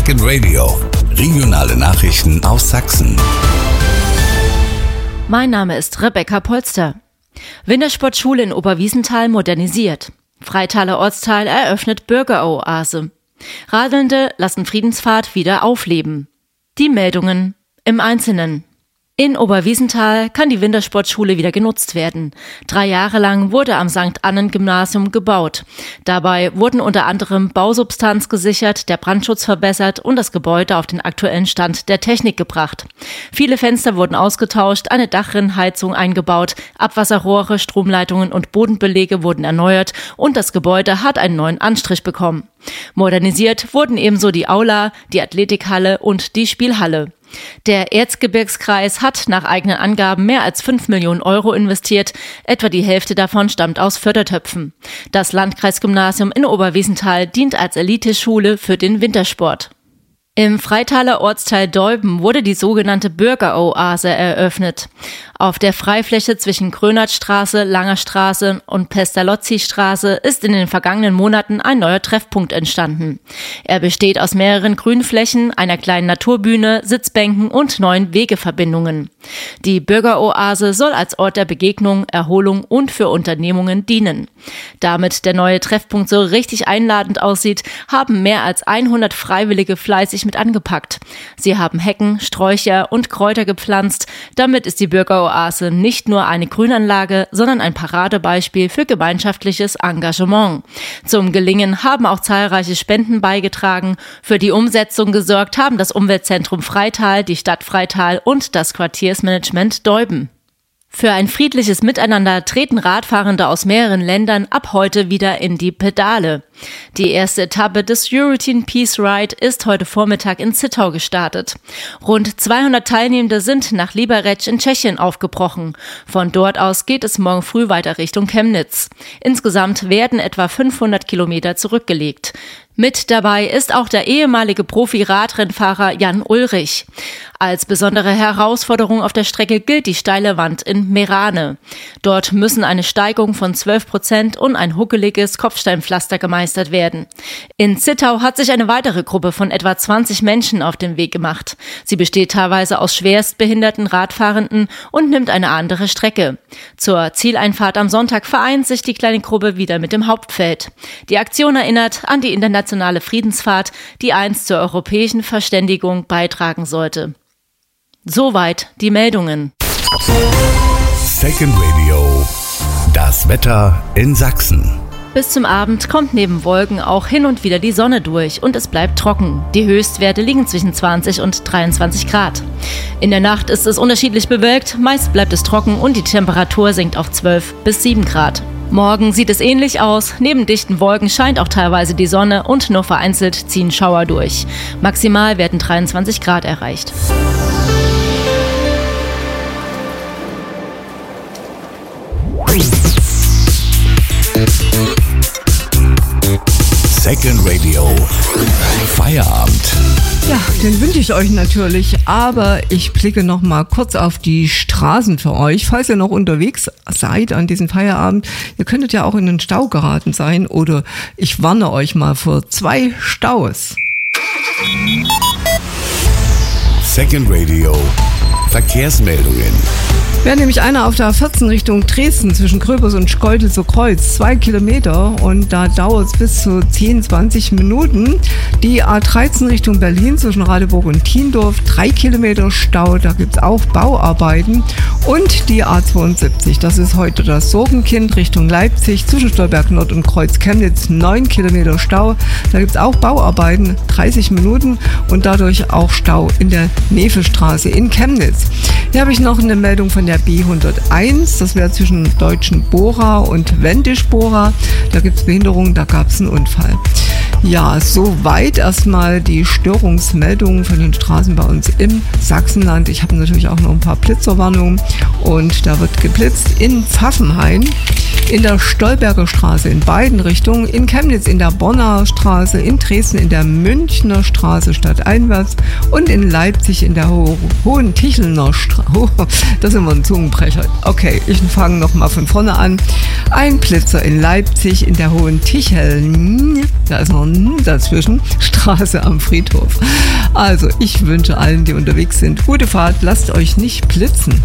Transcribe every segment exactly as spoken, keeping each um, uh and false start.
Second Radio. Regionale Nachrichten aus Sachsen. Mein Name ist Rebecca Polster. Wintersportschule in Oberwiesenthal modernisiert. Freitaler Ortsteil eröffnet Bürgeroase. Radelnde lassen Friedensfahrt wieder aufleben. Die Meldungen im Einzelnen. In Oberwiesenthal kann die Wintersportschule wieder genutzt werden. Drei Jahre lang wurde am Sankt Annen-Gymnasium gebaut. Dabei wurden unter anderem Bausubstanz gesichert, der Brandschutz verbessert und das Gebäude auf den aktuellen Stand der Technik gebracht. Viele Fenster wurden ausgetauscht, eine Dachrinnenheizung eingebaut, Abwasserrohre, Stromleitungen und Bodenbelege wurden erneuert und das Gebäude hat einen neuen Anstrich bekommen. Modernisiert wurden ebenso die Aula, die Athletikhalle und die Spielhalle. Der Erzgebirgskreis hat nach eigenen Angaben mehr als fünf Millionen Euro investiert. Etwa die Hälfte davon stammt aus Fördertöpfen. Das Landkreisgymnasium in Oberwiesenthal dient als Eliteschule für den Wintersport. Im Freitaler Ortsteil Deuben wurde die sogenannte Bürgeroase eröffnet. Auf der Freifläche zwischen Grönertstraße, Langer Straße und Pestalozzi-Straße ist in den vergangenen Monaten ein neuer Treffpunkt entstanden. Er besteht aus mehreren Grünflächen, einer kleinen Naturbühne, Sitzbänken und neuen Wegeverbindungen. Die Bürgeroase soll als Ort der Begegnung, Erholung und für Unternehmungen dienen. Damit der neue Treffpunkt so richtig einladend aussieht, haben mehr als hundert Freiwillige fleißig mit angepackt. Sie haben Hecken, Sträucher und Kräuter gepflanzt. Damit ist die Bürgeroase nicht nur eine Grünanlage, sondern ein Paradebeispiel für gemeinschaftliches Engagement. Zum Gelingen haben auch zahlreiche Spenden beigetragen. Für die Umsetzung gesorgt haben das Umweltzentrum Freital, die Stadt Freital und das Quartiersmanagement Deuben. Für ein friedliches Miteinander treten Radfahrende aus mehreren Ländern ab heute wieder in die Pedale. Die erste Etappe des European Peace Ride ist heute Vormittag in Zittau gestartet. Rund zweihundert Teilnehmende sind nach Liberec in Tschechien aufgebrochen. Von dort aus geht es morgen früh weiter Richtung Chemnitz. Insgesamt werden etwa fünfhundert Kilometer zurückgelegt. Mit dabei ist auch der ehemalige Profi-Radrennfahrer Jan Ulrich. Als besondere Herausforderung auf der Strecke gilt die steile Wand in Merane. Dort müssen eine Steigung von zwölf Prozent und ein huckeliges Kopfsteinpflaster gemeistert werden. In Zittau hat sich eine weitere Gruppe von etwa zwanzig Menschen auf den Weg gemacht. Sie besteht teilweise aus schwerstbehinderten Radfahrenden und nimmt eine andere Strecke. Zur Zieleinfahrt am Sonntag vereint sich die kleine Gruppe wieder mit dem Hauptfeld. Die Aktion erinnert an die internationale Friedensfahrt, die einst zur europäischen Verständigung beitragen sollte. Soweit die Meldungen. Second Radio. Das Wetter in Sachsen. Bis zum Abend kommt neben Wolken auch hin und wieder die Sonne durch und es bleibt trocken. Die Höchstwerte liegen zwischen zwanzig und dreiundzwanzig Grad. In der Nacht ist es unterschiedlich bewölkt, meist bleibt es trocken und die Temperatur sinkt auf zwölf bis sieben Grad. Morgen sieht es ähnlich aus. Neben dichten Wolken scheint auch teilweise die Sonne und nur vereinzelt ziehen Schauer durch. Maximal werden dreiundzwanzig Grad erreicht. Second Radio. Feierabend. Ja, den wünsche ich euch natürlich, aber ich blicke noch mal kurz auf die Straßen für euch. Falls ihr noch unterwegs seid an diesem Feierabend, ihr könntet ja auch in den Stau geraten sein oder ich warne euch mal vor zwei Staus. Second Radio. Verkehrsmeldungen. Wäre nämlich einer auf der A vierzehn Richtung Dresden zwischen Gröbers und Schkeudel zur Kreuz, zwei Kilometer und da dauert es bis zu zehn, zwanzig Minuten. Die A dreizehn Richtung Berlin zwischen Radeburg und Thiendorf, drei Kilometer Stau, da gibt es auch Bauarbeiten. Und die A zweiundsiebzig, das ist heute das Sorgenkind Richtung Leipzig zwischen Stolberg Nord und Kreuz Chemnitz, neun Kilometer Stau, da gibt es auch Bauarbeiten, dreißig Minuten und dadurch auch Stau in der Nevelstraße in Chemnitz. Hier habe ich noch eine Meldung von der B hunderteins, das wäre zwischen Deutschen Bora und Wendisch Bora. Da gibt es Behinderungen, da gab es einen Unfall. Ja, soweit erstmal die Störungsmeldungen von den Straßen bei uns im Sachsenland. Ich habe natürlich auch noch ein paar Blitzerwarnungen und da wird geblitzt in Pfaffenhain. in der Stolberger Straße in beiden Richtungen, in Chemnitz in der Bonner Straße, in Dresden in der Münchner Straße stadteinwärts und in Leipzig in der Ho- Hohentichelner Straße. Oh, das ist immer ein Zungenbrecher. Okay, ich fange nochmal von vorne an. Ein Blitzer in Leipzig in der Hohentichel, da ist noch ein dazwischen, Straße am Friedhof. Also, ich wünsche allen, die unterwegs sind, gute Fahrt, lasst euch nicht blitzen.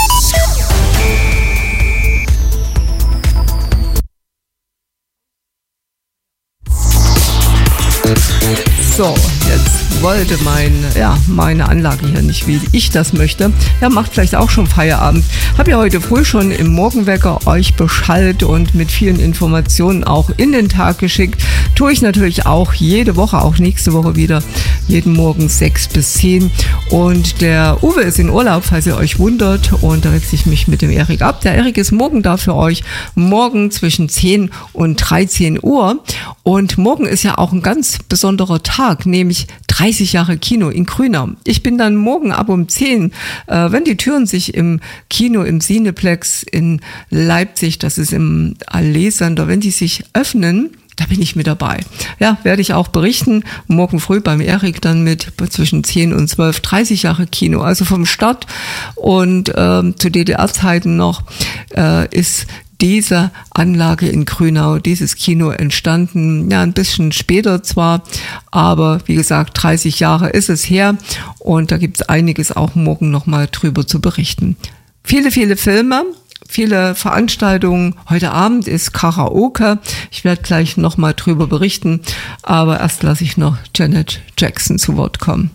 So, jetzt wollte mein, ja, meine Anlage hier nicht, wie ich das möchte. Ja, macht vielleicht auch schon Feierabend. Habe ja heute früh schon im Morgenwecker euch Bescheid und mit vielen Informationen auch in den Tag geschickt. Tue ich natürlich auch jede Woche, auch nächste Woche wieder, jeden Morgen sechs bis zehn. Und der Uwe ist in Urlaub, falls ihr euch wundert. Und da wechsle ich mich mit dem Erik ab. Der Erik ist morgen da für euch, morgen zwischen zehn und dreizehn Uhr. Und morgen ist ja auch ein ganz besonderer Tag, nämlich dreißig Jahre Kino in Grünau. Ich bin dann morgen ab um zehn, äh, wenn die Türen sich im Kino, im Cineplex in Leipzig, das ist im Allee-Sender, wenn die sich öffnen, da bin ich mit dabei. Ja, werde ich auch berichten. Morgen früh beim Erik dann mit zwischen zehn und zwölf, dreißig Jahre Kino. Also vom Start und ähm, zu D D R-Zeiten noch äh, ist diese Anlage in Grünau, dieses Kino entstanden, ja, ein bisschen später zwar, aber wie gesagt, dreißig Jahre ist es her und da gibt es einiges auch morgen nochmal drüber zu berichten. Viele, viele Filme, viele Veranstaltungen. Heute Abend ist Karaoke. Ich werde gleich nochmal drüber berichten, aber erst lasse ich noch Janet Jackson zu Wort kommen.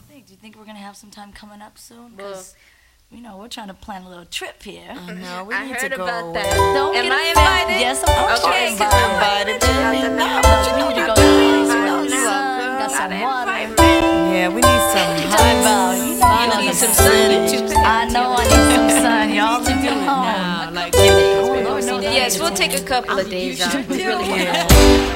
You know, we're trying to plan a little trip here. I know, we I need heard to go. about that. Don't Am get I offended. invited? Yes, I'm Okay, okay. because I'm invited. No, but you need to go to the place where the You sun are got some good. water. Yeah, we need some Talking about, you know, I you need need some some sun. sun. I know I need some sun. Y'all to do home. Like, Oh, Lord, no, yes, we'll take a couple of days off. We really can.